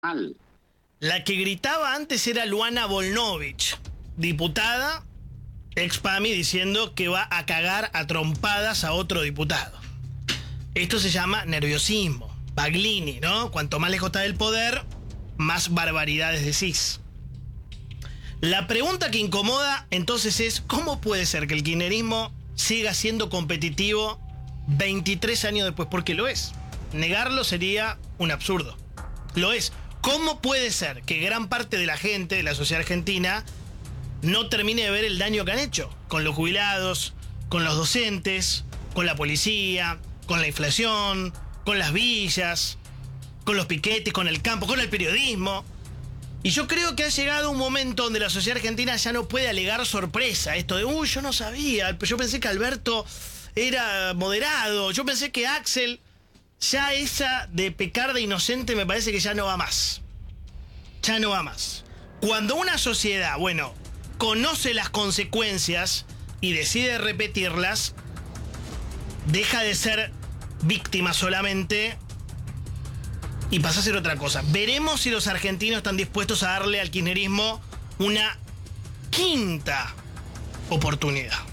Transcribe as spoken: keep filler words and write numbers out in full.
Mal. La que gritaba antes era Luana Volnovich, diputada, ex P A M I, diciendo que va a cagar a trompadas a otro diputado. Esto se llama nerviosismo, Paglini, ¿no? Cuanto más lejos está del poder, más barbaridades decís. La pregunta que incomoda entonces es, ¿cómo puede ser que el kirchnerismo siga siendo competitivo veintitrés años después? Porque lo es. Negarlo sería un absurdo. Lo es. ¿Cómo puede ser que gran parte de la gente, de la sociedad argentina, no termine de ver el daño que han hecho? Con los jubilados, con los docentes, con la policía, con la inflación, con las villas, con los piquetes, con el campo, con el periodismo. Y yo creo que ha llegado un momento donde la sociedad argentina ya no puede alegar sorpresa. Esto de, uy, yo no sabía, yo pensé que Alberto era moderado, yo pensé que Axel... Ya esa de pecar de inocente me parece que ya no va más. Ya no va más. Cuando una sociedad, bueno, conoce las consecuencias y decide repetirlas, deja de ser víctima solamente y pasa a ser otra cosa. Veremos si los argentinos están dispuestos a darle al kirchnerismo una quinta oportunidad.